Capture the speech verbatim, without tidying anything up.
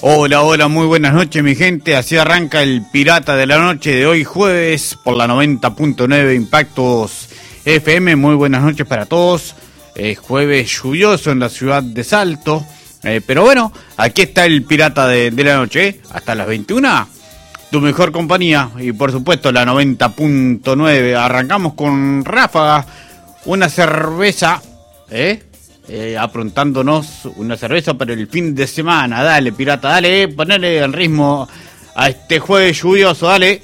Hola, hola, muy buenas noches mi gente, así arranca el Pirata de la Noche de hoy jueves por la noventa punto nueve Impactos F M, muy buenas noches para todos, eh, jueves lluvioso en la ciudad de Salto, eh, pero bueno, aquí está el Pirata de, de la Noche, ¿eh? Hasta las veintiuna, tu mejor compañía y por supuesto la noventa punto nueve, arrancamos con Ráfaga, una cerveza, ¿eh? Eh, aprontándonos una cerveza para el fin de semana. Dale, pirata, dale, ponele el ritmo a este jueves lluvioso, dale.